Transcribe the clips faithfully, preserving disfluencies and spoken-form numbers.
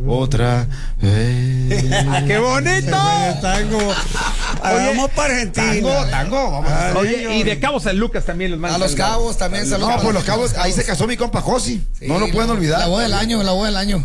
otra vez. ¡Qué bonito! Tango. Vamos para Argentina. Tango, tango. Vamos a hacer. Oye, y de Cabo San Lucas también los mandan. A los Cabos también. Saludos. No, pues los Cabos, ahí se casó mi compa Josi. Sí, no lo pueden olvidar. La voz del año, la voz del año.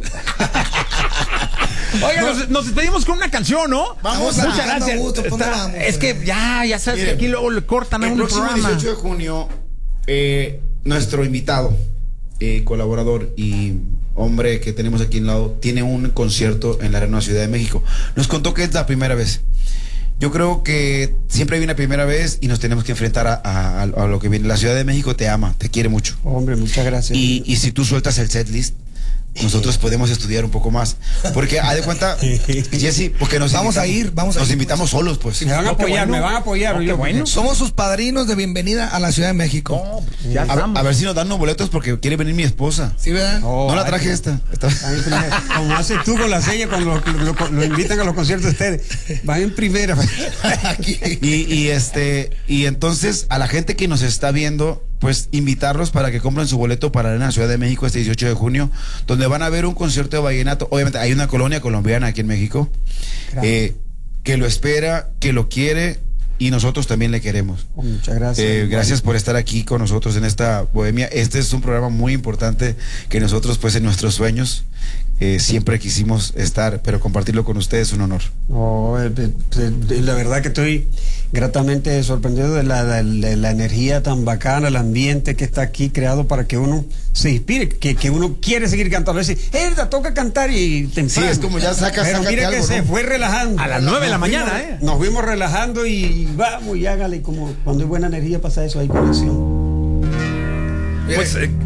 Oiga, nos, nos despedimos con una canción, ¿no? Vamos Muchas a- gracias. gusto, ¿por dónde Está- vamos? es que ya, ya sabes Miren, que aquí luego le cortan a El un próximo programa. dieciocho de junio, eh, nuestro invitado, eh, colaborador y hombre que tenemos aquí al lado, tiene un concierto en la Arena Ciudad de México. Nos contó que es la primera vez. Yo creo que siempre hay una primera vez y nos tenemos que enfrentar a, a- a lo que viene. La Ciudad de México te ama, te quiere mucho. Hombre, muchas gracias. Y, y si tú sueltas el setlist, nosotros podemos estudiar un poco más. Porque, haz de cuenta, Jesse, porque nos Vamos a invitamos- ir, vamos a Nos ir. invitamos solos, pues. me van a No, qué apoyar, bueno. me van a apoyar. No, qué yo- bueno. Somos sus padrinos de bienvenida a la Ciudad de México. Ya A, estamos. a ver si nos dan unos boletos porque quiere venir mi esposa. ¿Sí, verdad? Oh, no la ay, traje esta. esta- van en primera. Como haces tú con la seña cuando lo, lo- lo invitan a los conciertos de ustedes. Van en primera. Aquí. Y, y este, y entonces a la gente que nos está viendo, pues invitarlos para que compren su boleto para la Arena Ciudad de México este dieciocho de junio, donde van a ver un concierto de vallenato. Obviamente hay una colonia colombiana aquí en México eh, que lo espera, que lo quiere y nosotros también le queremos. Oh, muchas gracias. Eh, gracias por estar aquí con nosotros en esta bohemia. Este es un programa muy importante que nosotros, pues, en nuestros sueños eh, siempre quisimos estar, pero compartirlo con ustedes es un honor. Oh, eh, eh, la verdad que estoy gratamente sorprendido de la, de, de la energía tan bacana, el ambiente que está aquí creado para que uno se inspire, que, que uno quiere seguir cantando. A veces, ¡eh, te toca cantar! Y temprano. Sí, es como ya sacas- Pero sácate mira que algo, se ¿no? fue relajando. A las nueve de la Nos mañana, fuimos- ¿eh? Nos fuimos relajando y vamos y hágale, como cuando hay buena energía pasa eso, hay conexión. Pues, eh,